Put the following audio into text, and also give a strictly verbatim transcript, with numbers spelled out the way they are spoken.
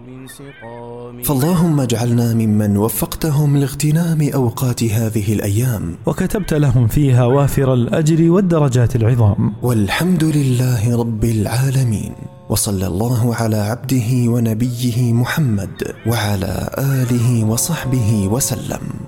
فاللهم اجعلنا ممن وفقتهم لاغتنام أوقات هذه الأيام، وكتبت لهم فيها وافر الأجر والدرجات العظام. والحمد لله رب العالمين، وصلى الله على عبده ونبيه محمد وعلى آله وصحبه وسلم.